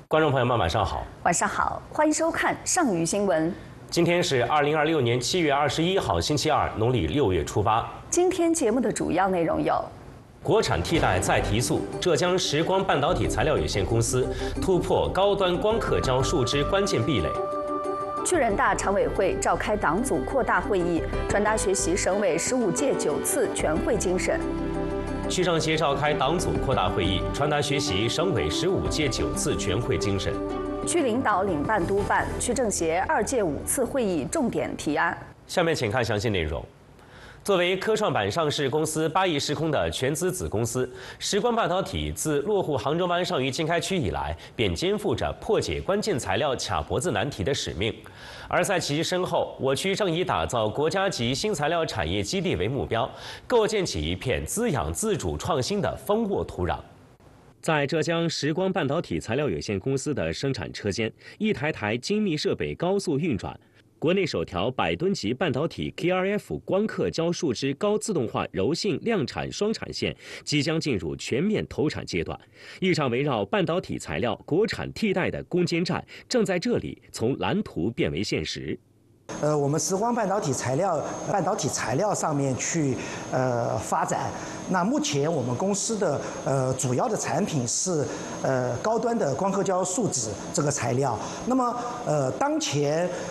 观众朋友们，晚上好。 晚上好，欢迎收看上虞新闻。 今天是2026年7月21号，星期二，农历6月初8。 今天节目的主要内容有： 国产替代再提速，浙江时光半导体材料有限公司突破高端光刻胶树脂关键壁垒； 去人大常委会召开党组扩大会议，传达学习省委15届9次全会精神。 区政协召开党组扩大会议，传达学习省委15届9次全会精神。 区领导领办督办区政协2届5次会议重点提案。 下面请看详细内容。作为科创板上市公司8亿时空的全资子公司，时光半导体自落户杭州湾上虞经开区以来，便肩负着破解关键材料卡脖子难题的使命。而在其身后，我区正以打造国家级新材料产业基地为目标，构建起一片滋养自主创新的丰沃土壤。在浙江时光半导体材料有限公司的生产车间，一台台精密设备高速运转。国内首条100吨级半导体 KrF 光刻胶树脂高自动化柔性量产双产线即将进入全面投产阶段，一场围绕半导体材料国产替代的攻坚战正在这里从蓝图变为现实。 我们时光半导体材料上面去发展。那目前我们公司的主要的产品是高端的光刻胶树脂这个材料。那么当前